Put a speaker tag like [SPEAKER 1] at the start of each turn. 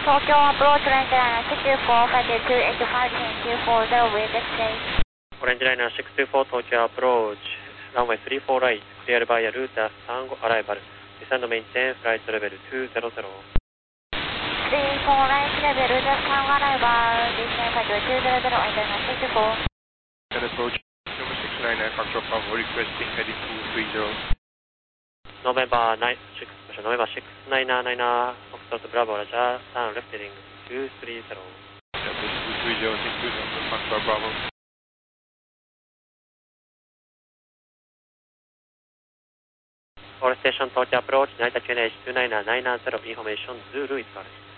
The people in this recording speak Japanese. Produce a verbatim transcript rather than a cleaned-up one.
[SPEAKER 1] 東京アプローチラインライナーろくによん、ファイブツーエイトファイブにーフォーゼロ with escape。
[SPEAKER 2] オレンジライナーろくによん、東京アプローチ、ランウェイさんじゅうよんライト、クリアルバイアルータさんごアライバル、ディサンドメインテン、フライトレベルにひゃく。
[SPEAKER 1] さんじゅうよんライトレベルさんアライバル、ディステンファイトにひゃく、インターナショナルろくじゅうよん。
[SPEAKER 3] And approach number six nine nine, Foxtrot Bravo, requesting heading two three zero.
[SPEAKER 2] November nine six, November six nine nine nine, Foxtrot Bravo, Roger, turn left heading two three zero.
[SPEAKER 3] Yeah, two three zero, six two zero, Foxtrot Bravo.
[SPEAKER 2] All station Tokyo approach, United Q N H two nine nine nine zero, information Zulu is correct.